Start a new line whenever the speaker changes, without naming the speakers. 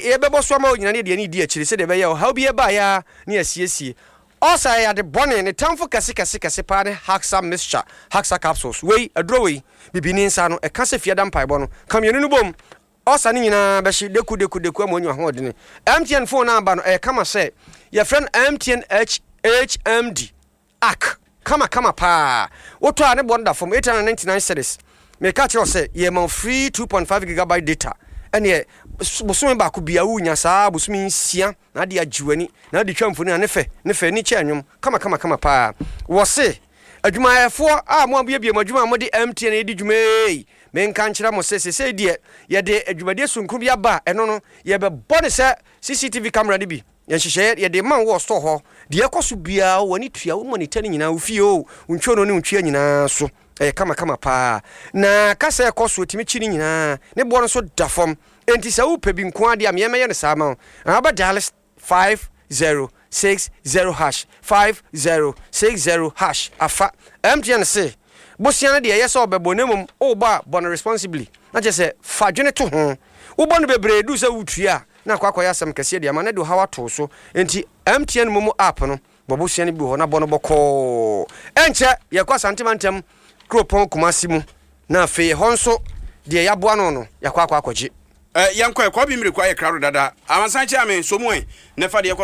ye bebo so ma onyina ne de ni di akire se de be ye how bi e ba ya ne asiesie osa ya de bone ne tamfo kase pa ne Haxa mixture Haxa capsules we adro we bibini nsa no e ka se fiada mpaibo no kamyenu no bom osa ni nyina be hye deku amonyu ho de ne MTN phone number no e kama se your friend MTN HMD ak kama pa woto ane bonda from 899 cedis me ka tell say ye man free 2.5 gigabyte data ene busumi ba ko bia wunya saa busumi nsia na de ajiwani na de twamfo ni ne fe ni kyanwom kama pa wo se adwumayefo a mo abie adwuma mo de MTN edi dwuma me nka nkyira mo se de ye de adwumade sunku bia ba eno no ye be bone se CCTV camera de bi ye hyehyɛ ye de man wo store ho de ekoso bia woni tua wo monitor nyina wo fie o untwo no ne untwa nyina so kama pa na kasa ekoso timi chiri nyina ne bo no so da fam enti sa wo pe bi nko ade am ye meye ne sa ma aba dial 5060 hash 5060 hash afa MTN say bosiana de ye so obebonemum o ba bon responsibly na je se fa dwene to ho wo bon bebre du se wutua na kwakwa ya sam kase de ama na do hawa to so enti MTN mumu app no bobosiana bi ho na bono boko enche ye kwa santimantem kropon kumasi mu na fe honso de ya boa no yakwa akwaje
yankwa kwa bi mire kwa ye kraro dada amansan che ame so mu ne fa de